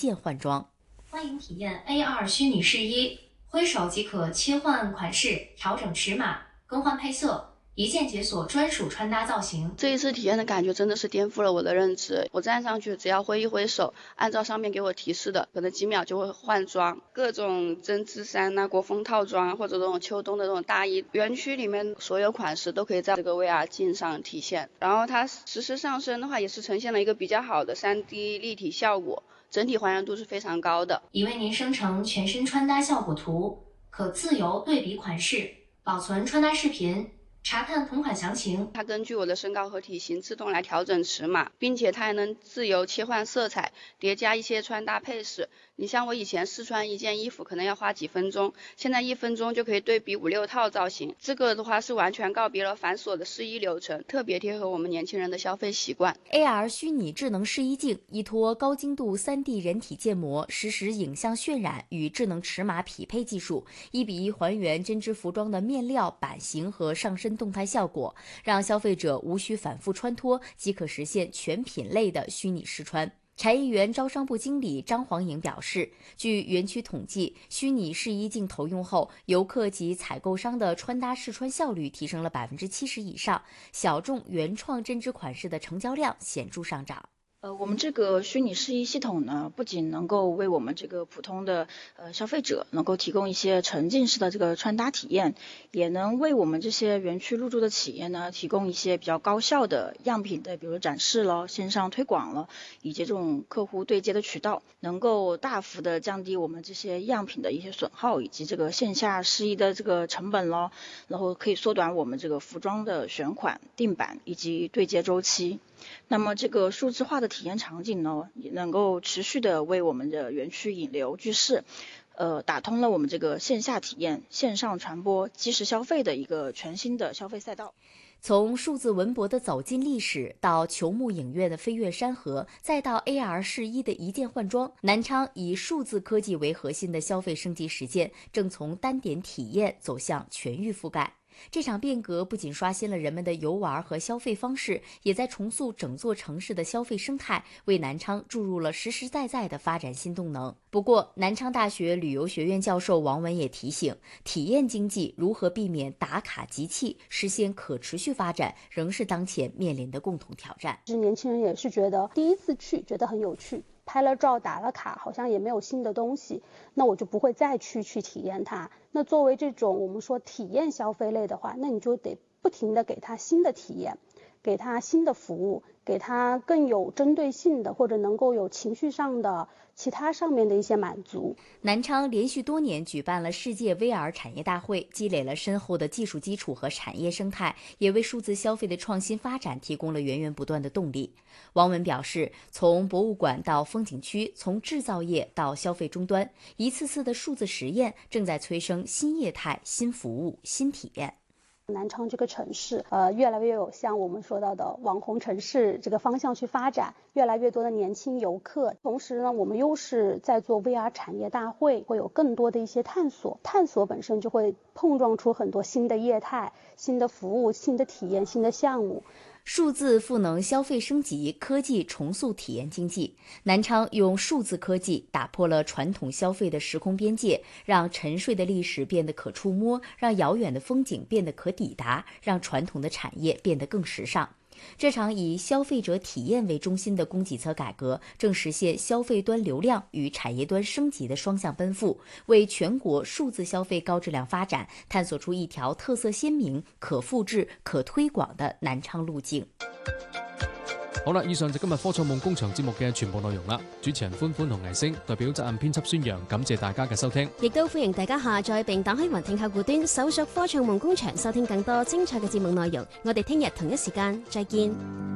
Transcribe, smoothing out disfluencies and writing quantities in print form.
键换装。 欢迎体验 AR 虚拟试衣，挥手即可切换款式、调整尺码、更换配色，一键解锁专属穿搭造型。 这一次体验的感觉真的是颠覆了我的认知。我站上去只要挥一挥手，按照上面给我提示的，可能几秒就会换装，各种针织衫啊、国风套装啊，或者这种秋冬的这种大衣，园区里面所有款式都可以在这个 VR 镜上体现。然后它实时上身的话，也是呈现了一个比较好的 3D 立体效果，整体还原度是非常高的。 已为您生成全身穿搭效果图，可自由对比款式，保存穿搭视频，查看同款详情。 它根据我的身高和体型自动来调整尺码，并且它还能自由切换色彩，叠加一些穿搭配饰。你像我以前试穿一件衣服可能要花几分钟，现在1分钟就可以对比5、6套造型。这个的话是完全告别了繁琐的试衣流程，特别贴合我们年轻人的消费习惯。 AR 虚拟智能试衣镜依托高精度 3D 人体建模、实时影像渲染与智能尺码匹配技术，1比1还原针织服装的面料、版型和上身动态效果，让消费者无需反复穿脱即可实现全品类的虚拟试穿。产业园招商部经理张黄颖表示，据园区统计，虚拟试衣镜投用后，游客及采购商的穿搭试穿效率提升了70%以上，小众原创针织款式的成交量显著上涨。 我们这个虚拟试衣系统呢，不仅能够为我们这个普通的消费者能够提供一些沉浸式的这个穿搭体验，也能为我们这些园区入驻的企业呢提供一些比较高效的样品的，比如展示了、线上推广了，以及这种客户对接的渠道，能够大幅的降低我们这些样品的一些损耗，以及这个线下试衣的这个成本咯，然后可以缩短我们这个服装的选款、定版以及对接周期。那么这个数字化的体验场景呢，也能够持续的为我们的园区引流聚势，打通了我们这个线下体验、线上传播、即时消费的一个全新的消费赛道。 从数字文博的走进历史，到球幕影院的飞越山河，再到 AR 试衣的一键换装，南昌以数字科技为核心的消费升级实践，正从单点体验走向全域覆盖。这场变革不仅刷新了人们的游玩和消费方式，也在重塑整座城市的消费生态，为南昌注入了实实在在的发展新动能。不过，南昌大学旅游学院教授王文也提醒，体验经济如何避免打卡集气，实现可持续发展，仍是当前面临的共同挑战。 年轻人也是觉得第一次去觉得很有趣，拍了照打了卡，好像也没有新的东西，那我就不会再去体验它。那作为这种我们说体验消费类的话，那你就得不停的给它新的体验，给它新的服务，给它更有针对性的，或者能够有情绪上的其他上面的一些满足。 南昌连续多年举办了世界 VR 产业大会，积累了深厚的技术基础和产业生态，也为数字消费的创新发展提供了源源不断的动力。王文表示，从博物馆到风景区，从制造业到消费终端，一次次的数字实验正在催生新业态、新服务、新体验。 南昌这个城市越来越有像我们说到的网红城市这个方向去发展，越来越多的年轻游客。同时呢，我们又是在做 VR 产业大会，会有更多的一些探索本身就会碰撞出很多新的业态、新的服务、新的体验、新的项目。 数字赋能消费升级，科技重塑体验经济。南昌用数字科技打破了传统消费的时空边界，让沉睡的历史变得可触摸，让遥远的风景变得可抵达，让传统的产业变得更时尚。这场以消费者体验为中心的供给侧改革，正实现消费端流量与产业端升级的双向奔赴，为全国数字消费高质量发展探索出一条特色鲜明、可复制、可推廣的南昌路徑。 好啦，以上就今日科創夢工場節目嘅全部內容啦。主持人歡歡同藝星代表責任編輯孫陽，感謝大家嘅收聽。 亦都歡迎大家下載並打開雲聽客戶端，搜索科創夢工場，收聽更多精彩嘅節目內容。我哋聽日同一時間再見。